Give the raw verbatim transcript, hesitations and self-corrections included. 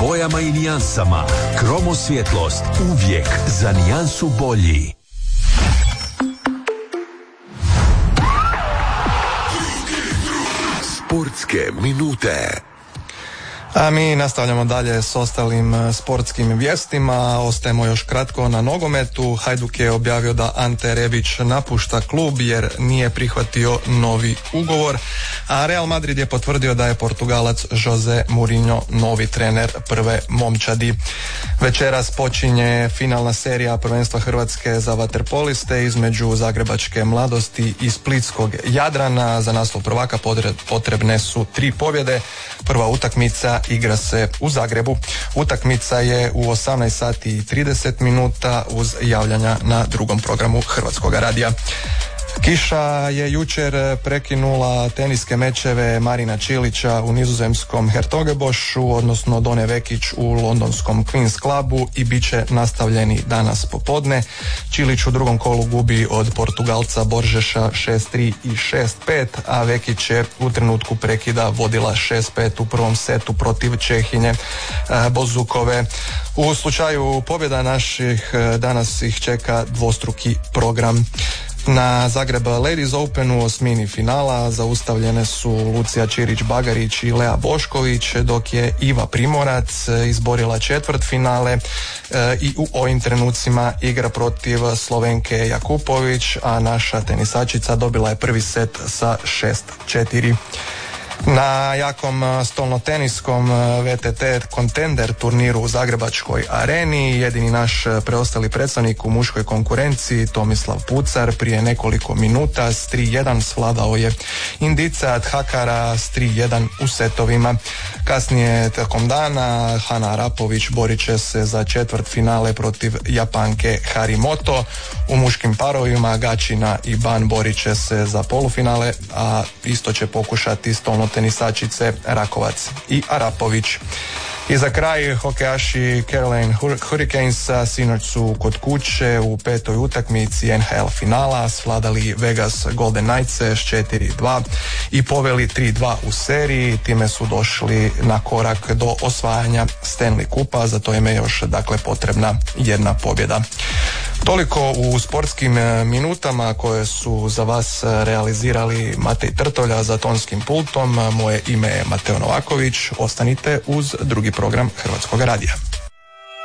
bojama i nijansama. Kromo svjetlost, uvijek za nijansu bolji. Sportske minute. A mi nastavljamo dalje s ostalim sportskim vijestima. Ostajemo još kratko na nogometu. Hajduk je objavio da Ante Rebić napušta klub jer nije prihvatio novi ugovor, a Real Madrid je potvrdio da je Portugalac Jose Mourinho novi trener prve momčadi. Večeras počinje finalna serija prvenstva Hrvatske za vaterpoliste između Zagrebačke Mladosti i Splitskog Jadrana. Za naslov prvaka potrebne su tri pobjede. Prva utakmica igra se u Zagrebu. Utakmica je u osamnaest sati i trideset minuta uz javljanja na drugom programu Hrvatskog radija. Kiša je jučer prekinula teniske mečeve Marina Čilića u nizozemskom Hertogebošu, odnosno Done Vekić u londonskom Queen's Clubu, i bit će nastavljeni danas popodne. Čilić u drugom kolu gubi od Portugalca Boržeša šest tri i šest pet, a Vekić je u trenutku prekida vodila šest pet u prvom setu protiv Čehinje Bozukove. U slučaju pobjeda naših danas ih čeka dvostruki program. Na Zagreb Ladies Openu osmini finala zaustavljene su Lucija Čirić-Bagarić i Lea Bošković, dok je Iva Primorac izborila četvrt finale e, i u ovim trenucima igra protiv Slovenke Jakupović, a naša tenisačica dobila je prvi set sa šest četiri. Na jakom stolnoteniskom V T T Contender turniru u Zagrebačkoj areni jedini naš preostali predstavnik u muškoj konkurenciji, Tomislav Pucar, prije nekoliko minuta s tri jedan svladao je Indica Adhakara s tri jedan u setovima. Kasnije tijekom dana Hana Arapović borit će se za četvrt finale protiv Japanke Harimoto. U muškim parovima Gačina i Ban borit će se za polufinale, a isto će pokušati stolno tenisačice Rakovac i Arapović. I za kraj hokejaši Caroline Hurricanesa sinoć su kod kuće u petoj utakmici N H L finala svladali Vegas Golden Knights s četiri dva i poveli tri dva u seriji. Time su došli na korak do osvajanja Stanley Kupa, za to im je još dakle potrebna jedna pobjeda. Toliko u sportskim minutama koje su za vas realizirali Matej Trtolja za tonskim pultom. Moje ime je Mateo Novaković. Ostanite uz drugi program Hrvatskog radija.